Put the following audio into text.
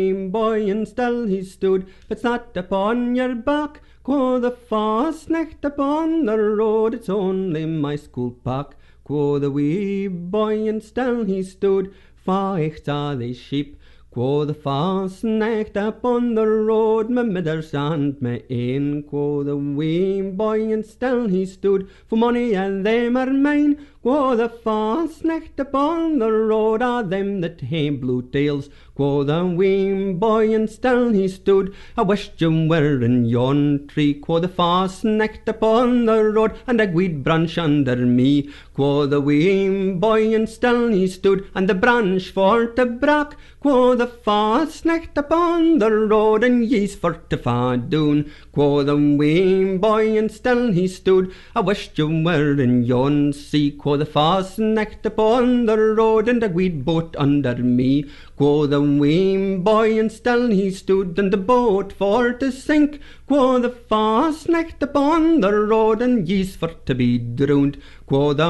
boy, and still he stood, but sat upon your back. Quo the fastnecht upon the road, it's only my school pack. Quo the wee boy, and still he stood, feicht are they sheep. Quo the fastnecht upon the road, my midders and my ain. Quo the wee boy, and still he stood, for money and them are mine. Quo the fastnecht upon the road, are them that hae blue tails. Quo the wee boy, and still he stood, I wished you were in yon tree. Quo the fastnecht upon the road, and a gweed branch under me. Quo the wee boy, and still he stood, and the branch for to brak. Quo the fastnecht upon the road, and ye's for to fa doon. Quo the wee boy, and still he stood, I wished you were in yon sea. Quo the fastnecht upon the road, and a gweed boat under me. Quo the wee boy, and still he stood, and the boat for to sink. Quo the fastnecht upon the road, and ye's for to be drowned. Quo the